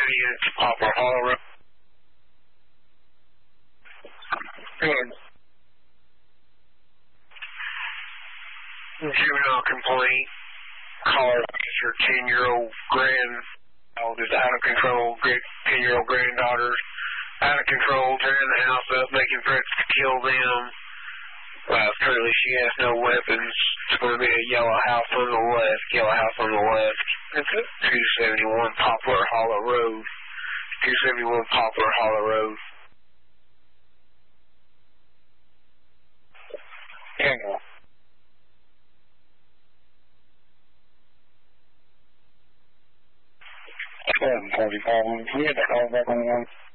20th, Poplar Hollow Road. And juvenile complaint. Caller with your 10-year-old child is out of control. 10-year-old granddaughter out of control, tearing the house up, making threats to kill them. Currently, she has no weapons. It's going to be a yellow house on the left. Yellow house on the left. It's at 271 Poplar Hollow Road. 271 Poplar Hollow Road. Tango. 745. Can you get the call back on the one?